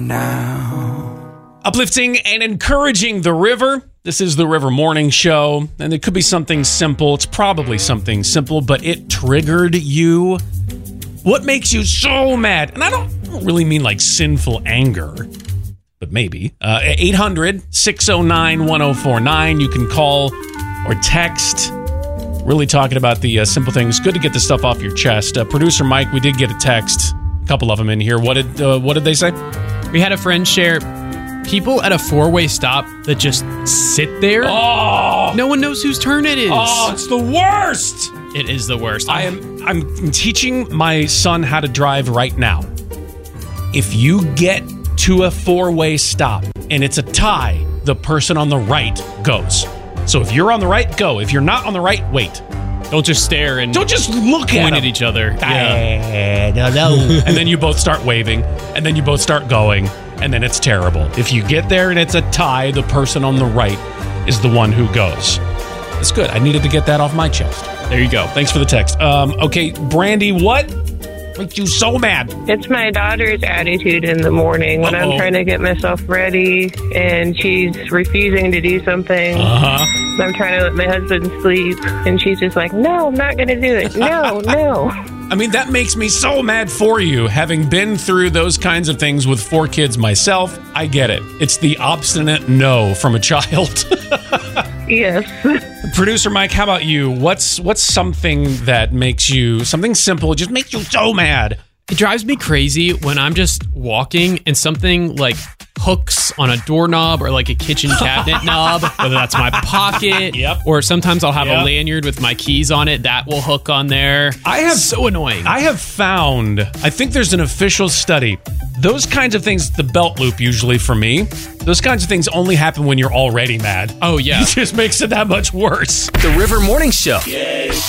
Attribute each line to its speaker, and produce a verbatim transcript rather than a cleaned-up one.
Speaker 1: now.
Speaker 2: Uplifting and encouraging the river. This is the River Morning Show, and it could be something simple. It's probably something simple, but it triggered you. What makes you so mad? And I don't, I don't really mean like sinful anger, but maybe. Uh, eight hundred, six oh nine, one oh four nine. You can call or text. Really talking about the uh, simple things. Good to get this stuff off your chest. Uh, Producer Mike, we did get a text. A couple of them in here. What did uh, what did they say?
Speaker 3: We had a friend share people at a four-way stop that just sit there.
Speaker 2: Oh!
Speaker 3: No one knows whose turn it is.
Speaker 2: Oh, it's the worst!
Speaker 3: It is the worst.
Speaker 2: I am I'm teaching my son how to drive right now. If you get to a four-way stop and it's a tie, the person on the right goes. So if you're on the right, go. If you're not on the right, wait.
Speaker 3: Don't just stare and
Speaker 2: Don't just look at
Speaker 3: point
Speaker 2: them.
Speaker 3: at each other.
Speaker 2: Yeah. No, no. And then you both start waving, and then you both start going, and then it's terrible. If you get there and it's a tie, the person on the right is the one who goes. It's good. I needed to get that off my chest. There you go. Thanks for the text. Um, okay, Brandy, what makes you so mad?
Speaker 4: It's my daughter's attitude in the morning when
Speaker 2: Uh-oh.
Speaker 4: I'm trying to get myself ready and she's refusing to do something.
Speaker 2: Uh-huh.
Speaker 4: I'm trying to let my husband sleep and she's just like, no, I'm not going to do it. No, no.
Speaker 2: I mean, that makes me so mad for you. Having been through those kinds of things with four kids myself, I get it. It's the obstinate no from a child.
Speaker 4: Yes.
Speaker 2: Producer Mike, how about you? What's what's something that makes you, something simple, just makes you so mad?
Speaker 3: It drives me crazy when I'm just walking and something like hooks on a doorknob or like a kitchen cabinet knob, whether that's my pocket,
Speaker 2: Yep.
Speaker 3: or sometimes I'll have
Speaker 2: Yep.
Speaker 3: a lanyard with my keys on it that will hook on there.
Speaker 2: I have
Speaker 3: so annoying.
Speaker 2: I have found, I think there's an official study, those kinds of things, the belt loop usually for me, those kinds of things only happen when you're already mad.
Speaker 3: Oh, yeah.
Speaker 2: It just makes it that much worse.
Speaker 5: The River Morning Show.